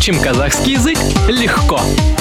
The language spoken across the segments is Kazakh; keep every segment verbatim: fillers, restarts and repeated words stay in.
Учим казахский язык легко.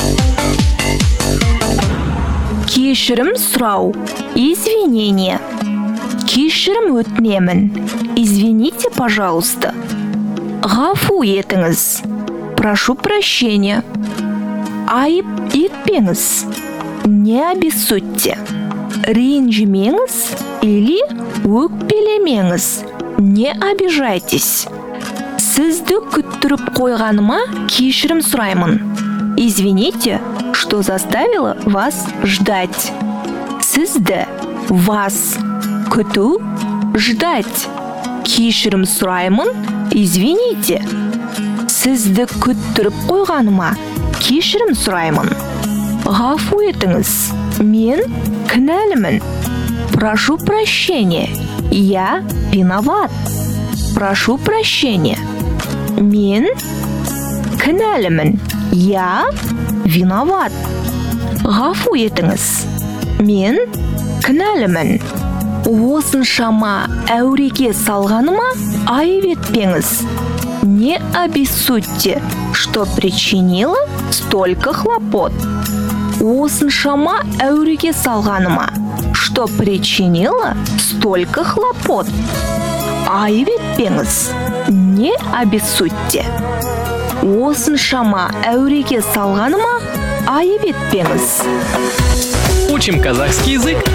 Кешірім сұрау. Извинение. Кешірім өтінемін. Извините, пожалуйста. Ғафу етіңіз. Прошу прощения. Айып етпеңіз. Не обессудьте. Ренжімеңіз или өкпелемеңіз. Не обижайтесь. Сізді күттіріп қойғаныма кешірім сұраймын. Извините, что заставила вас ждать. Сізді, вас, күту, ждать. Кешірім сұраймын, извините. Сізді күттіріп қойғаныма кешірім сұраймын. Ғафу етіңіз, мен кінәлімін. Прошу прощения, я виноват. Прошу прощения, мен кінәлімін. Я виноват. Ғафу етіңіз, мен кінәлімін. Осыншама әуреге салғаныма айып етпеңіз. Не обессудьте, что причинило столько хлопот. Осыншама әуреге салғаныма, что причинило столько хлопот. Айып етпеңіз, не обессудьте. Осыншама әуреге салғаныма айып етпеңіз. Учим казахский язык